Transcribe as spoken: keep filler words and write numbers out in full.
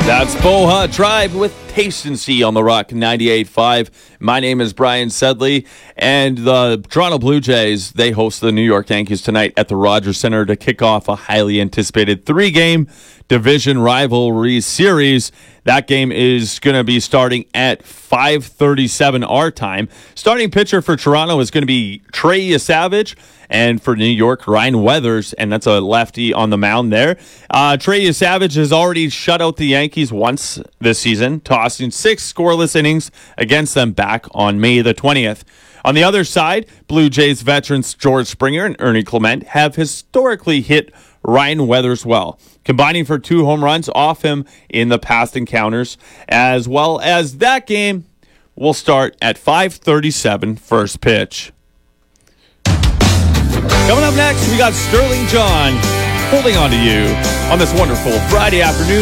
That's Boha Tribe with Taste and See on the Rock ninety-eight point five. My name is Brian Sedley, and the Toronto Blue Jays, they host the New York Yankees tonight at the Rogers Center to kick off a highly anticipated three-game division rivalry series. That game is going to be starting at five thirty-seven our time. Starting pitcher for Toronto is going to be Trey Savage, and for New York, Ryan Weathers, and that's a lefty on the mound there. Uh, Trey Savage has already shut out the Yankees once this season, tossing six scoreless innings against them back on May the twentieth. On the other side, Blue Jays veterans George Springer and Ernie Clement have historically hit Ryan Weathers well, combining for two home runs off him in the past encounters, as well as that game will start at five thirty-seven first pitch. Coming up next, we got Sterling John holding on to you on this wonderful Friday afternoon.